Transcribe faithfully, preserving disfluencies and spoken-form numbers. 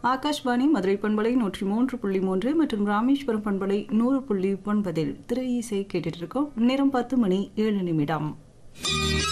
ஆகாஷ்வாணி மதுரை பண்பலை நூற்றி மூன்று புள்ளி மூன்று மற்றும் ராமேஸ்வரம் பண்பலை நூறு புள்ளி ஒன்பதில் திரை இசை கேட்டுட்டு இருக்கோம். நேரம் பத்து மணி ஏழு நிமிடம்.